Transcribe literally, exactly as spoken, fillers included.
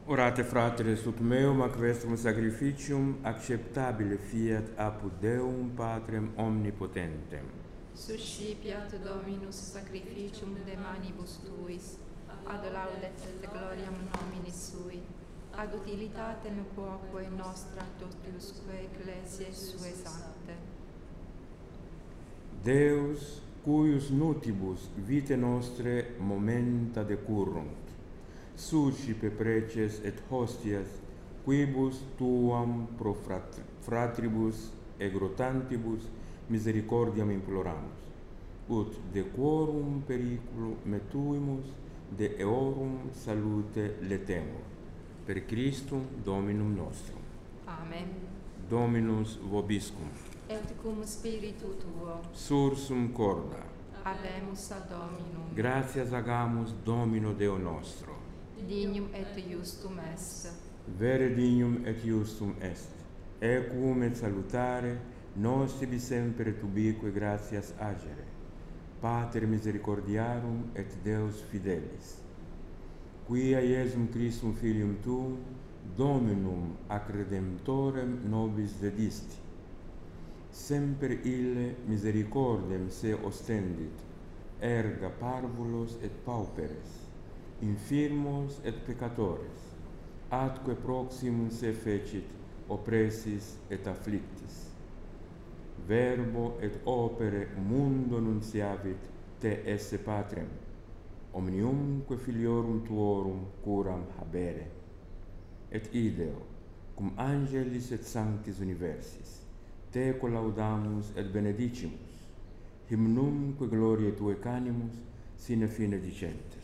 Orate, fratres, ut meum ac vestrum sacrificium acceptabile fiat apud Deum Patrem omnipotentem. Suscipiat Dominus sacrificium de manibus tuis, ad laudet et gloriam nominis sui, ad utilitatem quoque nostra totusque ecclesiae suae sancte. Deus, cuius nutibus vitae nostre momenta decurrunt, suscipe preces et hostias, quibus tuam pro frat- fratribus egrotantibus misericordiam imploramus, ut de quorum periculo metuimus, de eorum salute letemur. Per Christum Dominum nostrum. Amen. Dominus vobiscum. Et cum spiritu tuo, Sursum corda. habemus ad Dominum. Gratias agamus Domino Deo nostro. Dignum et justum est. Vere dignum et justum est. Equum et salutare, nos tibi semper et ubique gratias agere. Pater misericordiarum et Deus fidelis. Quia Iesum Christum Filium Tuum, Dominum ac Redemptorem nobis dedisti. Semper ille misericordem se ostendit, erga parvulos et pauperes, infirmos et peccatores, atque proximum se fecit oppressis et afflictis. Verbo et opere mundo nunciavit te esse Patrem, omniumque filiorum tuorum curam habere. Et ideo, cum angelis et sanctis universis, te collaudamus et benedicimus, hymnumque gloriae tuae canimus, sine fine dicentes.